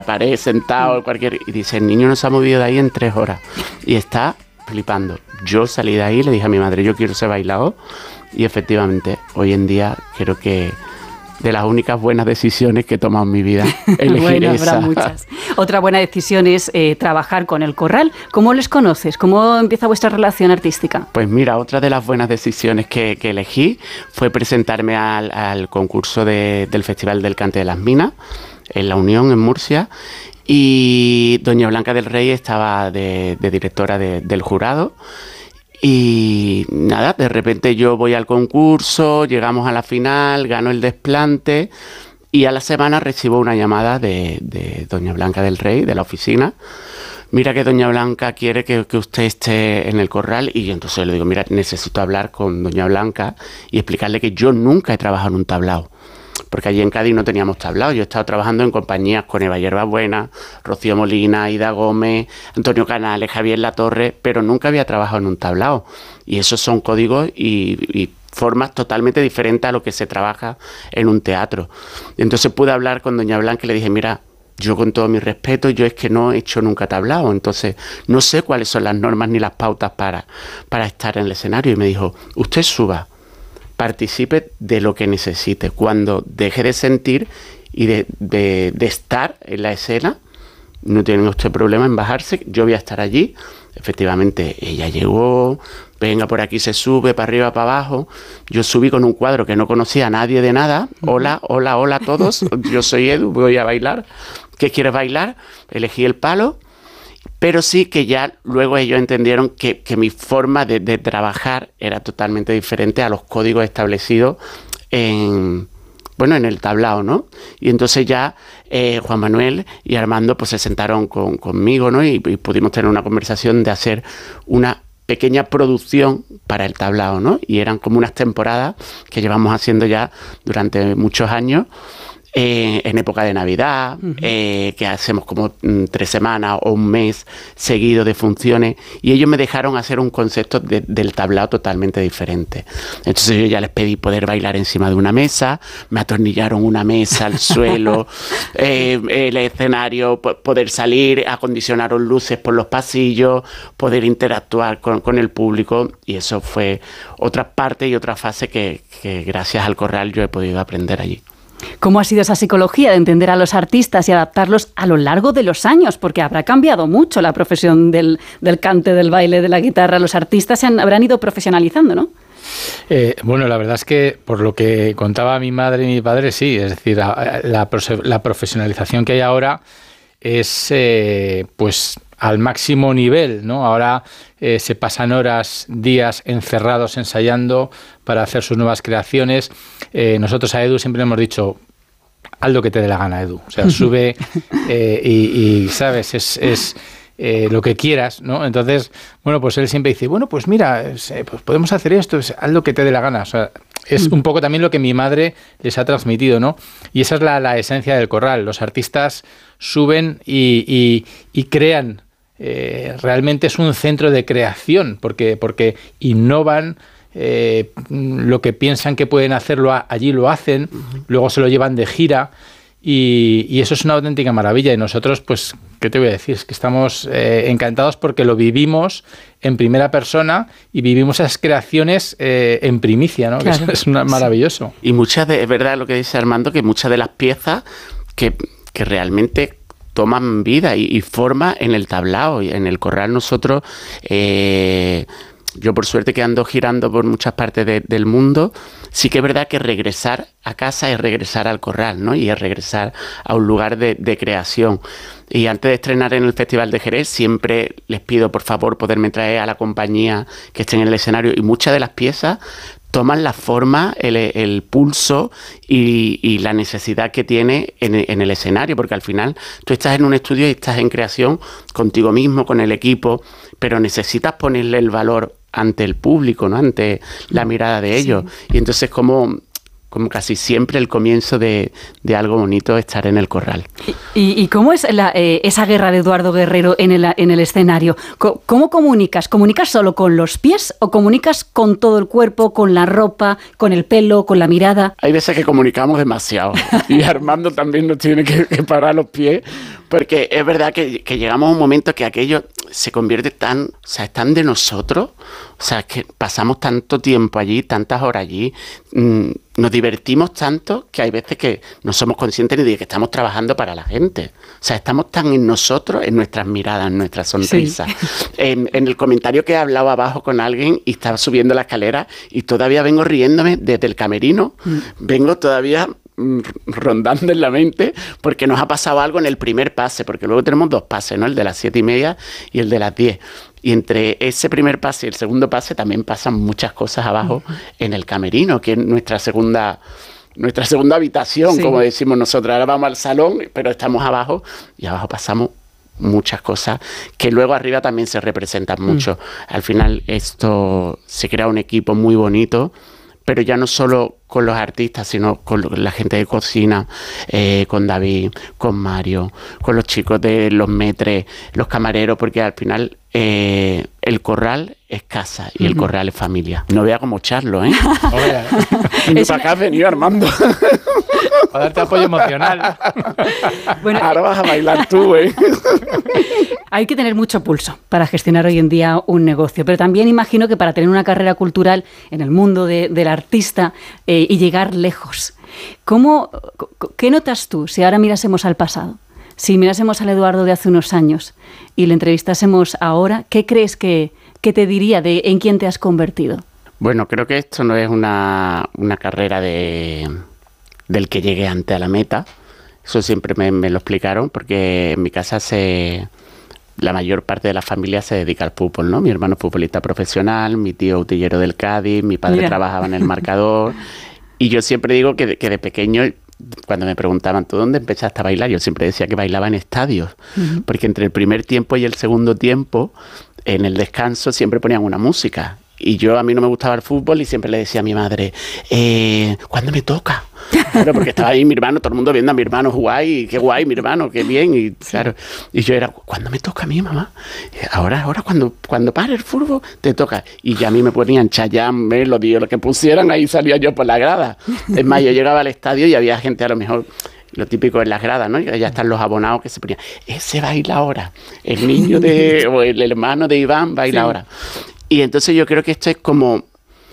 pared, sentado, y dice, el niño no se ha movido de ahí en 3 horas y está flipando. Yo salí de ahí y le dije a mi madre, yo quiero ser bailador, y efectivamente hoy en día creo que de las únicas buenas decisiones que he tomado en mi vida, elegir bueno, esa. habrá muchas. Otra buena decisión es trabajar con el Corral. ¿Cómo les conoces? ¿Cómo empieza vuestra relación artística? Pues mira, otra de las buenas decisiones que elegí fue presentarme al concurso del Festival del Cante de las Minas, en La Unión, en Murcia, y doña Blanca del Rey estaba de directora del jurado. Y nada, de repente yo voy al concurso, llegamos a la final, gano el desplante y a la semana recibo una llamada de doña Blanca del Rey, de la oficina. Mira que doña Blanca quiere que usted esté en el Corral, y yo entonces le digo, mira, necesito hablar con doña Blanca y explicarle que yo nunca he trabajado en un tablao. Porque allí en Cádiz no teníamos tablao. Yo he estado trabajando en compañías con Eva Hierbabuena, Rocío Molina, Ida Gómez, Antonio Canales, Javier Latorre, pero nunca había trabajado en un tablao. Y esos son códigos y formas totalmente diferentes a lo que se trabaja en un teatro. Y entonces pude hablar con doña Blanca y le dije, mira, yo con todo mi respeto, yo es que no he hecho nunca tablao, entonces no sé cuáles son las normas ni las pautas para estar en el escenario. Y me dijo, usted suba, participe de lo que necesite. Cuando deje de sentir y de estar en la escena, no tiene usted problema en bajarse, yo voy a estar allí. Efectivamente, ella llegó, venga, por aquí se sube, para arriba, para abajo. Yo subí con un cuadro que no conocía a nadie de nada. Hola, hola, hola a todos, yo soy Edu, voy a bailar. ¿Qué quieres bailar? Elegí el palo. Pero sí que ya luego ellos entendieron que mi forma de trabajar era totalmente diferente a los códigos establecidos en el tablao, ¿no? Y entonces ya Juan Manuel y Armando pues se sentaron conmigo, ¿no? Y pudimos tener una conversación de hacer una pequeña producción para el tablao, ¿no? Y eran como unas temporadas que llevamos haciendo ya durante muchos años. En época de Navidad, que hacemos como 3 semanas o un mes seguido de funciones, y ellos me dejaron hacer un concepto del tablao totalmente diferente. Entonces yo ya les pedí poder bailar encima de una mesa, me atornillaron una mesa al suelo, el escenario, poder salir, acondicionaron luces por los pasillos, poder interactuar con el público, y eso fue otra parte y otra fase que gracias al Corral yo he podido aprender allí. ¿Cómo ha sido esa psicología de entender a los artistas y adaptarlos a lo largo de los años? Porque habrá cambiado mucho la profesión del cante, del baile, de la guitarra. Los artistas habrán ido profesionalizando, ¿no? Bueno, la verdad es que por lo que contaba mi madre y mi padre, sí. Es decir, la profesionalización que hay ahora es pues al máximo nivel, ¿no? Ahora se pasan horas, días encerrados ensayando para hacer sus nuevas creaciones. Nosotros a Edu siempre le hemos dicho, haz lo que te dé la gana, Edu. O sea, sube y ¿sabes? Es lo que quieras, ¿no? Entonces, bueno, pues él siempre dice, bueno, pues mira, pues podemos hacer esto, haz lo que te dé la gana. O sea, es un poco también lo que mi madre les ha transmitido, ¿no? Y esa es la esencia del Corral. Los artistas suben y crean. Realmente es un centro de creación porque innovan, lo que piensan que pueden hacerlo allí lo hacen, luego se lo llevan de gira y eso es una auténtica maravilla. Y nosotros, pues, ¿qué te voy a decir? Es que estamos encantados porque lo vivimos en primera persona y vivimos esas creaciones en primicia, ¿no? Claro. Que es maravilloso. Y es verdad lo que dice Armando, que muchas de las piezas que realmente toman vida y forma en el tablao. Y en el Corral nosotros, yo por suerte que ando girando por muchas partes del mundo, sí que es verdad que regresar a casa es regresar al Corral, ¿no? Y es regresar a un lugar de creación. Y antes de estrenar en el Festival de Jerez, siempre les pido por favor poderme traer a la compañía que esté en el escenario, y muchas de las piezas toman la forma, el pulso y la necesidad que tiene en el escenario, porque al final tú estás en un estudio y estás en creación contigo mismo, con el equipo, pero necesitas ponerle el valor ante el público, ¿no? Ante la mirada de ellos. Sí. Y entonces como como casi siempre el comienzo de algo bonito, estar en el corral. ¿Y cómo es esa guerra de Eduardo Guerrero en el escenario? ¿Cómo comunicas? ¿Comunicas solo con los pies o comunicas con todo el cuerpo, con la ropa, con el pelo, con la mirada? Hay veces que comunicamos demasiado y Armando también nos tiene que parar los pies, porque es verdad que llegamos a un momento que aquello se convierte es tan de nosotros, o sea, es que pasamos tanto tiempo allí, tantas horas allí, nos divertimos tanto que hay veces que no somos conscientes ni de que estamos trabajando para la gente. O sea, estamos tan en nosotros, en nuestras miradas, en nuestras sonrisas. Sí. En el comentario que he hablado abajo con alguien y estaba subiendo la escalera y todavía vengo riéndome desde el camerino, vengo todavía rondando en la mente porque nos ha pasado algo en el primer pase, porque luego tenemos 2 pases, ¿no? El de las 7:30 y el de las 10. Y entre ese primer pase y el segundo pase también pasan muchas cosas abajo en el camerino, que es nuestra segunda habitación, sí, como decimos nosotros. Ahora vamos al salón, pero estamos abajo y abajo pasamos muchas cosas que luego arriba también se representan mucho. Al final esto se crea un equipo muy bonito, pero ya no solo con los artistas, sino con la gente de cocina, con David, con Mario, con los chicos de los metres, los camareros, porque al final el corral es casa y el corral es familia. No vea cómo echarlo, ¿eh? Para acá has venido, Armando. Para darte apoyo emocional. Bueno, ahora vas a bailar tú, ¿eh? Hay que tener mucho pulso para gestionar hoy en día un negocio, pero también imagino que para tener una carrera cultural en el mundo del artista y llegar lejos. ¿Qué notas tú si ahora mirásemos al pasado? Si mirásemos al Eduardo de hace unos años y le entrevistásemos ahora, ¿qué crees que te diría de en quién te has convertido? Bueno, creo que esto no es una carrera del que llegue antes a la meta. Eso siempre me lo explicaron, porque en mi casa la mayor parte de la familia se dedica al fútbol, ¿no? Mi hermano es futbolista profesional, mi tío utillero del Cádiz, mi padre trabajaba en el Marcador. Y yo siempre digo que de pequeño, cuando me preguntaban, ¿tú dónde empezaste a bailar? Yo siempre decía que bailaba en estadios, porque entre el primer tiempo y el segundo tiempo, en el descanso siempre ponían una música. Y a mí no me gustaba el fútbol y siempre le decía a mi madre, ¿cuándo me toca? Claro, porque estaba ahí mi hermano, todo el mundo viendo a mi hermano jugar y qué guay mi hermano, qué bien. Y claro, y yo era, ¿cuándo me toca a mí, mamá? Ahora cuando pare el fútbol, te toca. Y ya a mí me ponían Chayanne, Melody, lo que pusieran, ahí salía yo por la grada. Es más, yo llegaba al estadio y había gente a lo mejor, lo típico en las gradas, ¿no? Ya están los abonados que se ponían, ese baila ahora, el niño o el hermano de Iván baila ahora. Y entonces yo creo que esto es como,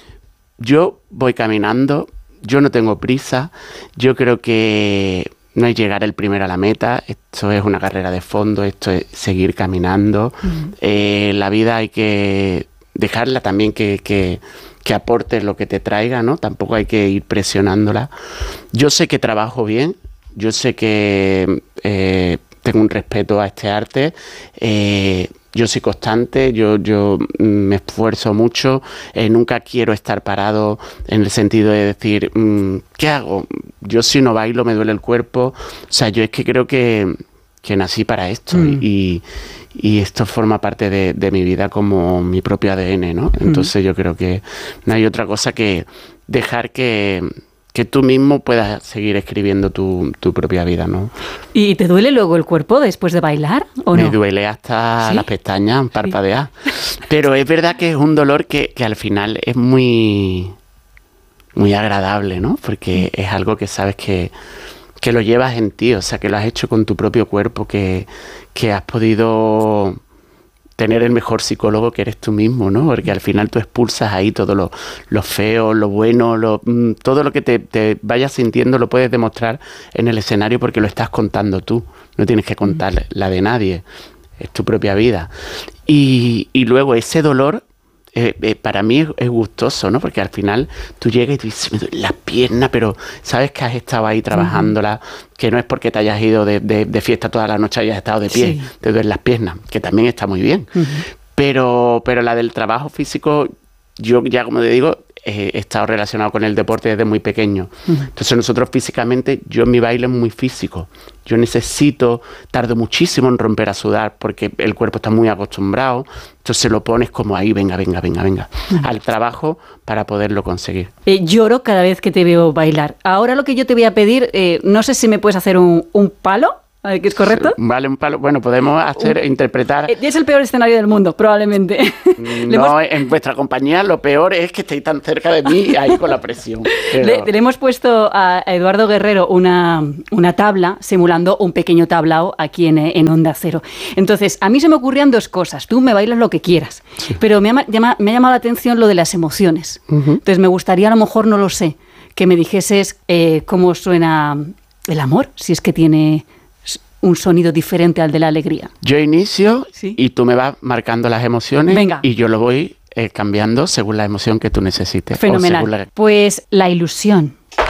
yo voy caminando, yo no tengo prisa, yo creo que no hay llegar el primero a la meta, esto es una carrera de fondo, esto es seguir caminando. La vida hay que dejarla también que aporte lo que te traiga, ¿no? Tampoco hay que ir presionándola. Yo sé que trabajo bien, yo sé que tengo un respeto a este arte, yo soy constante, yo me esfuerzo mucho, nunca quiero estar parado en el sentido de decir, ¿qué hago? Yo si no bailo me duele el cuerpo. O sea, yo es que creo que nací para esto y esto forma parte de mi vida como mi propio ADN, ¿no? Entonces yo creo que no hay otra cosa que dejar que tú mismo puedas seguir escribiendo tu propia vida, ¿no? ¿Y te duele luego el cuerpo después de bailar o no? Me duele hasta las pestañas, parpadear. Sí. Pero es verdad que es un dolor que al final es muy, muy agradable, ¿no? Porque es algo que sabes que lo llevas en ti, o sea, que lo has hecho con tu propio cuerpo, que has podido tener el mejor psicólogo que eres tú mismo, ¿no? Porque al final tú expulsas ahí todo lo feo, lo bueno, todo lo que te vayas sintiendo lo puedes demostrar en el escenario porque lo estás contando tú. No tienes que contar la de nadie. Es tu propia vida. Y luego ese dolor, para mí es gustoso, ¿no? Porque al final tú llegas y tú dices, me duele la pierna, pero sabes que has estado ahí trabajándola, que no es porque te hayas ido de fiesta toda la noche y hayas estado de pie, te duelen las piernas, que también está muy bien. Pero la del trabajo físico, yo ya como te digo, he estado relacionado con el deporte desde muy pequeño. Entonces nosotros físicamente, mi baile es muy físico. Yo tardo muchísimo en romper a sudar porque el cuerpo está muy acostumbrado. Entonces lo pones como ahí, venga, al trabajo para poderlo conseguir. Lloro cada vez que te veo bailar. Ahora lo que yo te voy a pedir, no sé si me puedes hacer un palo. ¿Es correcto? Vale, un palo. Bueno, podemos interpretar... Es el peor escenario del mundo, probablemente. No, en vuestra compañía lo peor es que estéis tan cerca de mí ahí con la presión. Pero... Le hemos puesto a Eduardo Guerrero una tabla simulando un pequeño tablao aquí en Onda Cero. Entonces, a mí se me ocurrían dos cosas. Tú me bailas lo que quieras, sí. Pero me ha llamado la atención lo de las emociones. Entonces, me gustaría, a lo mejor, no lo sé, que me dijeses cómo suena el amor, si es que tiene... un sonido diferente al de la alegría. Yo inicio, ¿sí? Y tú me vas marcando las emociones. Venga. Y yo lo voy cambiando según la emoción que tú necesites. Fenomenal. Pues la ilusión.